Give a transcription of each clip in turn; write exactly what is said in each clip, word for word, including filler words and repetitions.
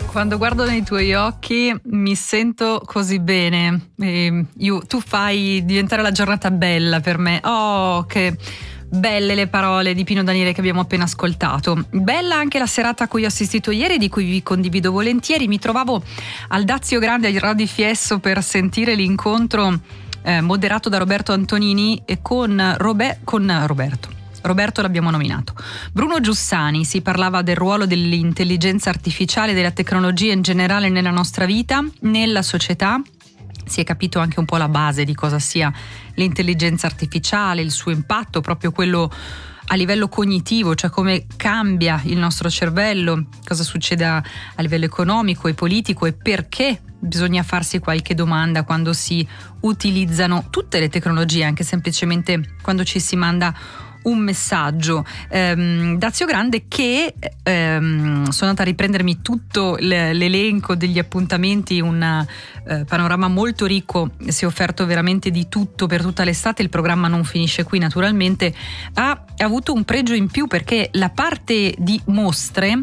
Quando guardo nei tuoi occhi mi sento così bene. E io, tu fai diventare la giornata bella per me. Oh, che belle le parole di Pino Daniele che abbiamo appena ascoltato. Bella anche la serata a cui ho assistito ieri, di cui vi condivido volentieri. Mi trovavo al Dazio Grande a Radio Fiesso per sentire l'incontro eh, moderato da Roberto Antonini e con, Robe- con Roberto. Roberto l'abbiamo nominato. Bruno Giussani. Si parlava del ruolo dell'intelligenza artificiale e della tecnologia in generale nella nostra vita, nella società. Si è capito anche un po' la base di cosa sia l'intelligenza artificiale, il suo impatto, proprio quello a livello cognitivo, cioè come cambia il nostro cervello, cosa succede a, a livello economico e politico e perché bisogna farsi qualche domanda quando si utilizzano tutte le tecnologie, anche semplicemente quando ci si manda un messaggio. ehm, Dazio Grande che ehm, sono andata a riprendermi tutto l'elenco degli appuntamenti, un eh, panorama molto ricco, si è offerto veramente di tutto per tutta l'estate. Il programma non finisce qui naturalmente, ha avuto un pregio in più perché la parte di mostre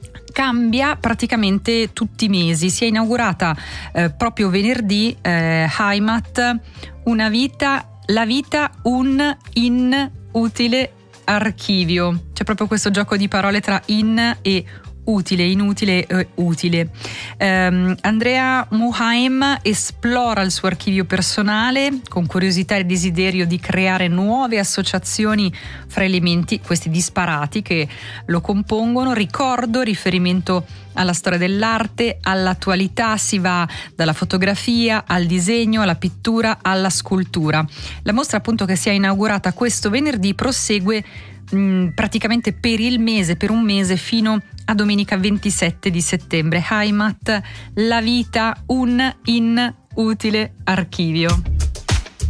cambia praticamente tutti i mesi. Si è inaugurata eh, proprio venerdì eh, Heimat, una vita, la vita un in utile archivio. C'è proprio questo gioco di parole tra in e utile, inutile e utile. Um, Andrea Muhaim esplora il suo archivio personale con curiosità e desiderio di creare nuove associazioni fra elementi, questi disparati che lo compongono. Ricordo, riferimento alla storia dell'arte, all'attualità, si va dalla fotografia al disegno, alla pittura, alla scultura. La mostra, appunto, che si è inaugurata questo venerdì prosegue mh, praticamente per il mese, per un mese fino a domenica ventisette di settembre. Heimat, la vita un inutile archivio.